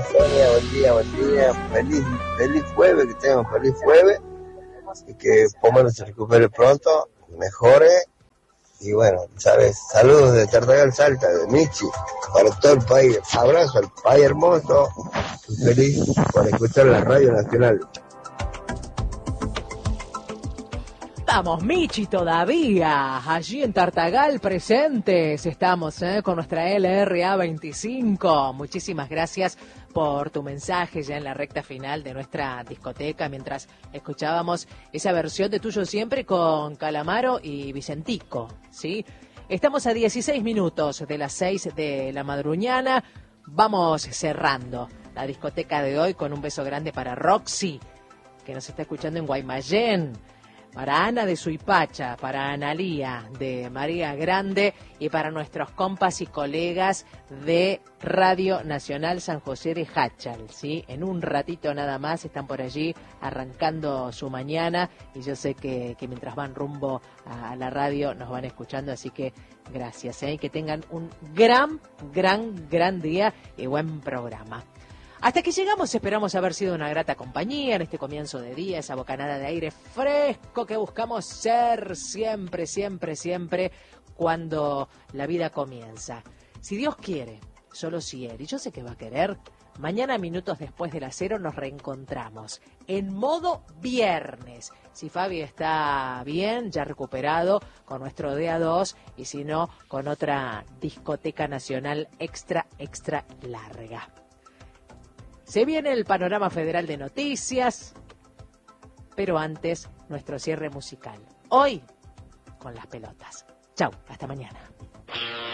Sonia, buen día, feliz jueves, que tengan feliz jueves y que Pomelo se recupere pronto, mejore y bueno, sabes, saludos de Tartagal Salta, de Michi, para todo el país, abrazo al país hermoso, y feliz por escuchar la radio nacional. Vamos, Michi, todavía, allí en Tartagal presentes, estamos con nuestra LRA 25. Muchísimas gracias por tu mensaje ya en la recta final de nuestra discoteca, mientras escuchábamos esa versión de Tuyo Siempre con Calamaro y Vicentico, ¿sí? Estamos a 16 minutos de las 6 de la madruñana, vamos cerrando la discoteca de hoy con un beso grande para Roxy, que nos está escuchando en Guaymallén, para Ana de Suipacha, para Analía de María Grande y para nuestros compas y colegas de Radio Nacional San José de Háchal, ¿sí? En un ratito nada más están por allí arrancando su mañana y yo sé que mientras van rumbo a la radio nos van escuchando, así que gracias, y que tengan un gran día y buen programa. Hasta que llegamos esperamos haber sido una grata compañía en este comienzo de día, esa bocanada de aire fresco que buscamos ser siempre cuando la vida comienza. Si Dios quiere, solo si Él, y yo sé que va a querer, mañana minutos después de las 0 nos reencontramos en modo viernes. Si Fabi está bien, ya recuperado con nuestro DA2 y si no, con otra discoteca nacional extra larga. Se viene el panorama federal de noticias, pero antes nuestro cierre musical. Hoy con las pelotas. Chau, hasta mañana.